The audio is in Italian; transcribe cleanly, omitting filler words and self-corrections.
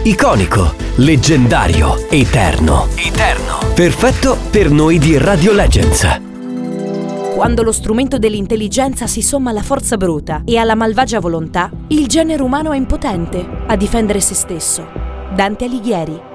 Iconico, leggendario, eterno. Perfetto per noi di Radio Legends. Quando lo strumento dell'intelligenza si somma alla forza bruta e alla malvagia volontà, il genere umano è impotente a difendere se stesso. Dante Alighieri.